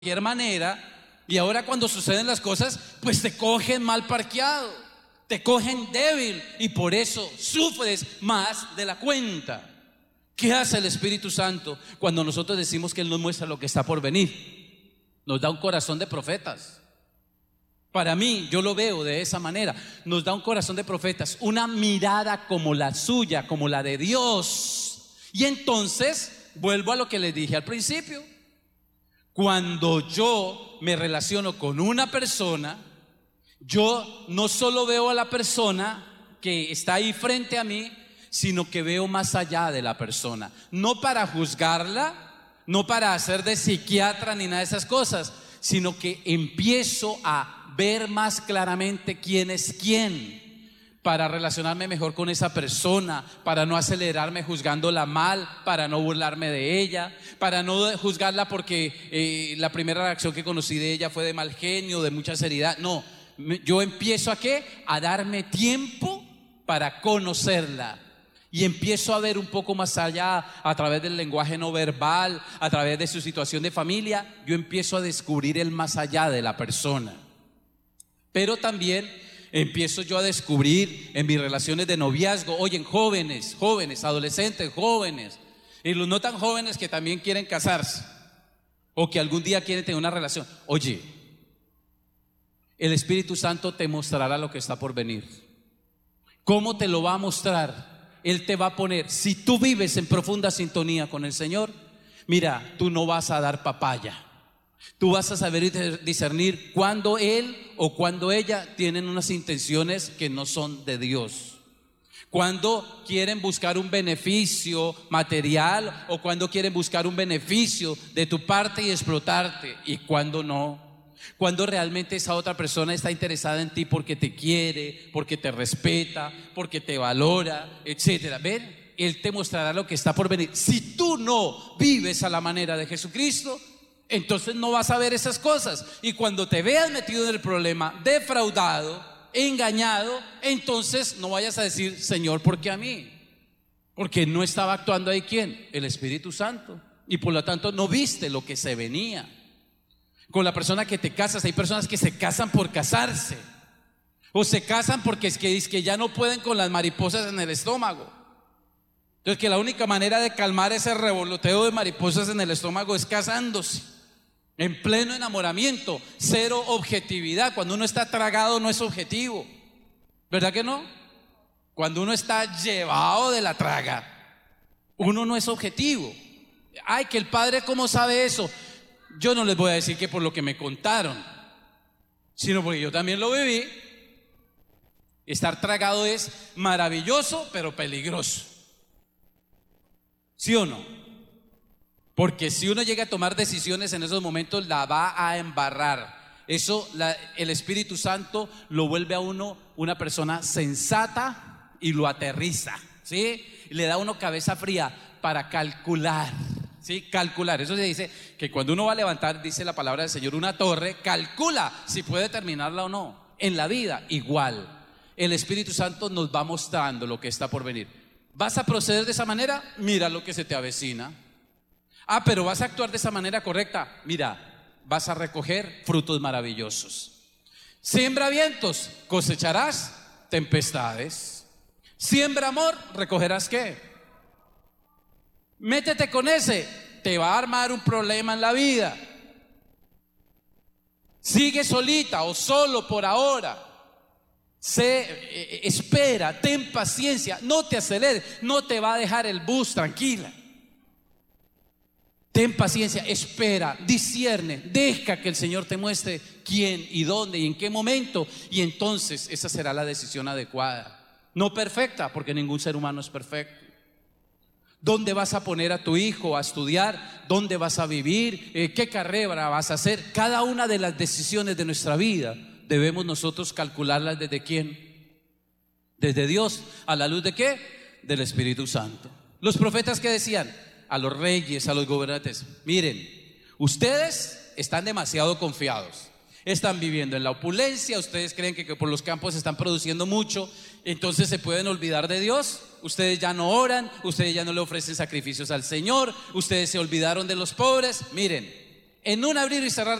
cualquier manera, y ahora cuando suceden las cosas, pues te cogen mal parqueado, te cogen débil, y por eso sufres más de la cuenta. ¿Qué hace el Espíritu Santo cuando nosotros decimos que Él nos muestra lo que está por venir? Nos da un corazón de profetas. Para mí, yo lo veo de esa manera. Nos da un corazón de profetas, una mirada como la suya, como la de Dios. Y entonces, vuelvo a lo que les dije al principio. Cuando yo me relaciono con una persona, yo no solo veo a la persona que está ahí frente a mí, sino que veo más allá de la persona. No para juzgarla, no para hacer de psiquiatra ni nada de esas cosas, sino que empiezo a ver más claramente quién es quién, para relacionarme mejor con esa persona, para no acelerarme juzgándola mal, para no burlarme de ella, para no juzgarla porque la primera reacción que conocí de ella fue de mal genio, de mucha seriedad. No, yo empiezo a darme tiempo para conocerla. Y empiezo a ver un poco más allá, a través del lenguaje no verbal, a través de su situación de familia. Yo empiezo a descubrir el más allá de la persona. Pero también empiezo yo a descubrir en mis relaciones de noviazgo, oye, jóvenes, adolescentes, jóvenes, y los no tan jóvenes que también quieren casarse, o que algún día quieren tener una relación. Oye, el Espíritu Santo te mostrará lo que está por venir. ¿Cómo te lo va a mostrar? Él te va a poner, si tú vives en profunda sintonía con el Señor, mira, tú no vas a dar papaya. Tú vas a saber discernir cuando él o cuando ella tienen unas intenciones que no son de Dios. Cuando quieren buscar un beneficio material o cuando quieren buscar un beneficio de tu parte y explotarte, y cuando no. Cuando realmente esa otra persona está interesada en ti porque te quiere, porque te respeta, porque te valora, etcétera. ¿Ven? Él te mostrará lo que está por venir. Si tú no vives a la manera de Jesucristo, entonces no vas a ver esas cosas. Y cuando te veas metido en el problema, defraudado, engañado, entonces no vayas a decir, Señor, ¿por qué a mí? Porque no estaba actuando ahí, ¿quién? El Espíritu Santo. Y por lo tanto no viste lo que se venía. Con la persona que te casas, hay personas que se casan por casarse, o se casan porque es que ya no pueden con las mariposas en el estómago. Entonces, que la única manera de calmar ese revoloteo de mariposas en el estómago es casándose, en pleno enamoramiento, cero objetividad. Cuando uno está tragado no es objetivo, ¿verdad que no? Cuando uno está llevado de la traga, uno no es objetivo. Ay, que el padre, ¿cómo sabe eso? Yo no les voy a decir que por lo que me contaron, sino porque yo también lo viví. Estar tragado es maravilloso, pero peligroso. ¿Sí o no? Porque si uno llega a tomar decisiones en esos momentos, la va a embarrar. Eso, el Espíritu Santo lo vuelve a uno una persona sensata y lo aterriza, ¿sí? Le da a uno cabeza fría para calcular. Sí, calcular. Eso se dice que cuando uno va a levantar, dice la palabra del Señor, una torre, calcula si puede terminarla o no. En la vida igual, el Espíritu Santo nos va mostrando lo que está por venir. ¿Vas a proceder de esa manera? Mira lo que se te avecina. Ah, pero ¿vas a actuar de esa manera correcta? Mira, vas a recoger frutos maravillosos. Siembra vientos, cosecharás tempestades. Siembra amor, recogerás ¿qué? Métete con ese, te va a armar un problema en la vida. Sigue solita o solo por ahora. Espera, ten paciencia, no te aceleres, no te va a dejar el bus, tranquila. Ten paciencia, espera, discierne, deja que el Señor te muestre quién y dónde y en qué momento, y entonces esa será la decisión adecuada. No perfecta, porque ningún ser humano es perfecto. ¿Dónde vas a poner a tu hijo a estudiar? ¿Dónde vas a vivir? ¿Qué carrera vas a hacer? Cada una de las decisiones de nuestra vida debemos nosotros calcularlas ¿desde quién? Desde Dios. ¿A la luz de qué? Del Espíritu Santo. Los profetas, ¿qué decían? A los reyes, a los gobernantes: miren, ustedes están demasiado confiados. Están viviendo en la opulencia, ustedes creen que por los campos están produciendo mucho, entonces se pueden olvidar de Dios. Ustedes ya no oran, ustedes ya no le ofrecen sacrificios al Señor, ustedes se olvidaron de los pobres. Miren, en un abrir y cerrar